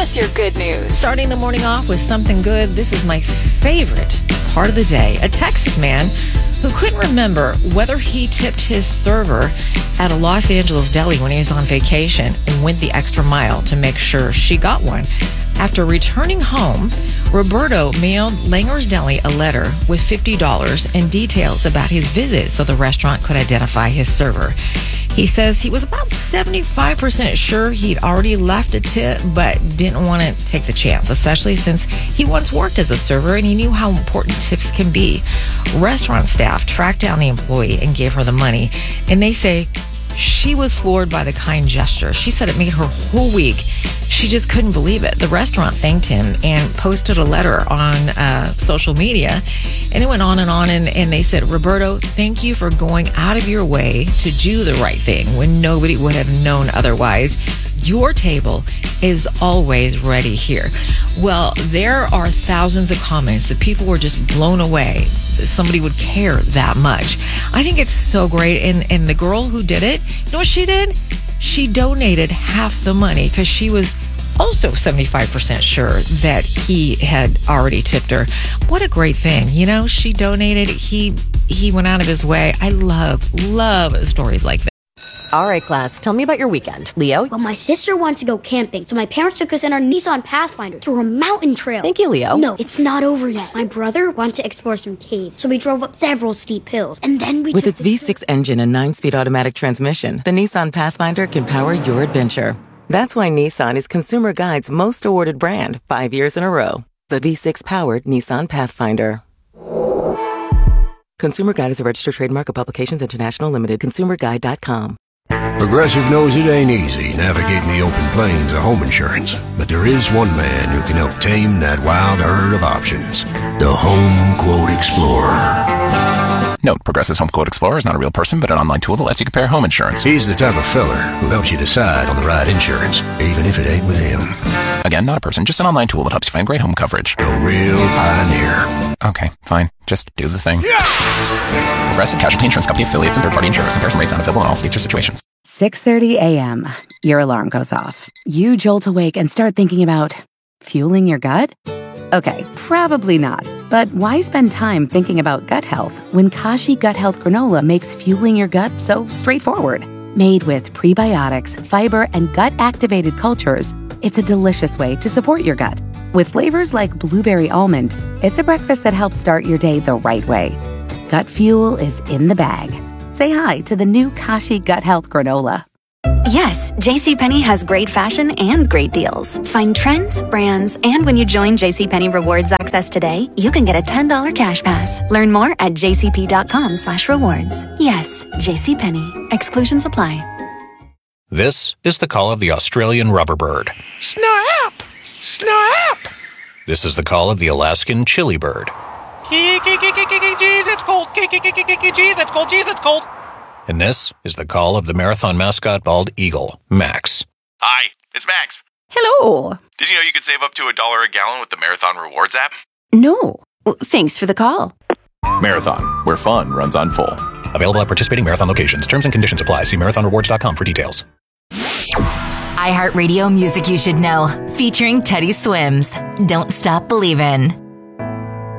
us your good news. Starting the morning off with something good. This is my favorite part of the day. A Texas man who couldn't remember whether he tipped his server at a Los Angeles deli when he was on vacation and went the extra mile to make sure she got one. After returning home, Roberto mailed Langer's Deli a letter with $50 and details about his visit so the restaurant could identify his server. He says he was about 75% sure he'd already left a tip, but didn't want to take the chance, especially since he once worked as a server and he knew how important tips can be. Restaurant staff tracked down the employee and gave her the money, and they say she was floored by the kind gesture. She said it made her whole week. She just couldn't believe it. The restaurant thanked him and posted a letter on social media. And it went on, and they said, Roberto, thank you for going out of your way to do the right thing when nobody would have known otherwise. Your table is always ready here. Well, there are thousands of comments that people were just blown away that somebody would care that much. I think it's so great. And the girl who did it, you know what she did? She donated half the money because she was also 75% sure that he had already tipped her. What a great thing. You know, she donated. He went out of his way. I love stories like that. All right, class, tell me about your weekend. Leo? Well, my sister wanted to go camping, so my parents took us in our Nissan Pathfinder through a mountain trail. Thank you, Leo. No, it's not over yet. My brother wanted to explore some caves, so we drove up several steep hills, and then we With its V6 engine and 9-speed automatic transmission, the Nissan Pathfinder can power your adventure. That's why Nissan is Consumer Guide's most awarded brand 5 years in a row. The V6-powered Nissan Pathfinder. Consumer Guide is a registered trademark of Publications International Limited. ConsumerGuide.com. Progressive knows it ain't easy navigating the open plains of home insurance, but there is one man who can help tame that wild herd of options. The Home Quote Explorer. Note, Progressive's Home Quote Explorer is not a real person, but an online tool that lets you compare home insurance. He's the type of feller who helps you decide on the right insurance, even if it ain't with him. Again, not a person, just an online tool that helps you find great home coverage. A real pioneer. Okay, fine. Just do the thing. Progressive Casualty Insurance Company affiliates and third-party insurers. Comparison rates not available in all states or situations. 6:30 a.m. Your alarm goes off. You jolt awake and start thinking about fueling your gut? Okay, probably not. But why spend time thinking about gut health when Kashi Gut Health Granola makes fueling your gut so straightforward? Made with prebiotics, fiber, and gut-activated cultures, it's a delicious way to support your gut. With flavors like blueberry almond, it's a breakfast that helps start your day the right way. Gut fuel is in the bag. Say hi to the new Kashi Gut Health Granola. Yes, JCPenney has great fashion and great deals. Find trends, brands, and when you join JCPenney Rewards Access today, you can get a $10 cash pass. Learn more at jcp.com/rewards. Yes, JCPenney. Exclusions apply. This is the call of the Australian rubber bird. Snap! Snap! This is the call of the Alaskan chili bird. Jeez, it's cold. Jeez, it's cold. Jeez, it's cold. And this is the call of the marathon mascot bald eagle, Max. Hi, it's Max. Hello. Did you know you could save up to $1 a gallon with the Marathon Rewards app? No. Thanks for the call. Marathon, where fun runs on full. Available at participating Marathon locations. Terms and conditions apply. See marathonrewards.com for details. iHeartRadio Music You Should Know, featuring Teddy Swims. Don't Stop Believin'.